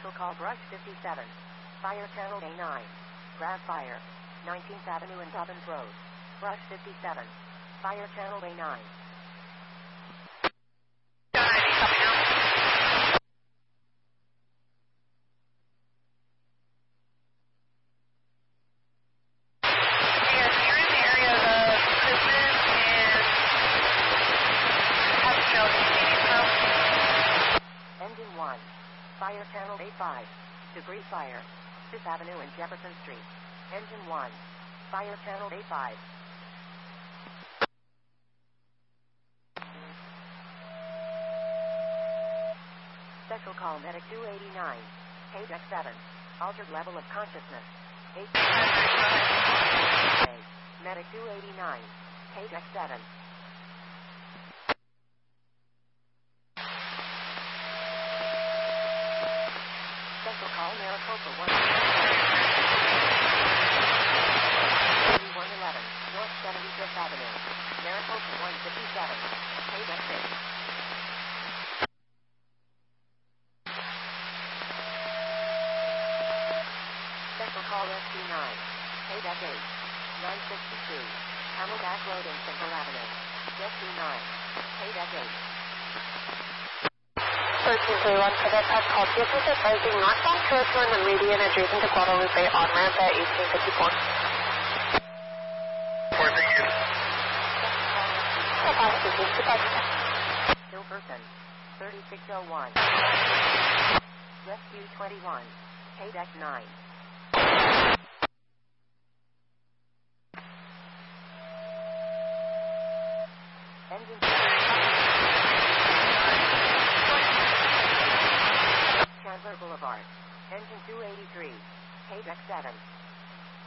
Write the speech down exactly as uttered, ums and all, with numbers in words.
Special call Brush fifty-seven. Fire channel A nine. Grab fire. nineteenth Avenue and Dobbins Road. Brush fifty-seven. Fire channel A nine. Engine one. Fire channel A five. Debris fire. fifth Avenue and Jefferson Street. Engine one. Fire channel A five. Special call medic two eighty-nine. K deck seven. Altered level of consciousness. eight. Medic two eighty-nine. K deck seven. Special call Maricopa one. one eleven. North seventy-fifth Avenue. Maricopa one fifty-seven. K deck six. Special call S T nine. K deck eight. nine sixty-two. Camelback Road in Central Avenue. S T nine. K deck eight. thirteen thirty-one Cadet has called vehicles advising northbound towards one the median adjacent to Guadalupe on ramp at eighteen fifty-four. Four, thank you. Goodbye, speaking. Goodbye. Silverton, thirty-six oh one. Rescue twenty-one. K deck nine. Engine Chandler Boulevard. Engine two eighty-three. K deck seven.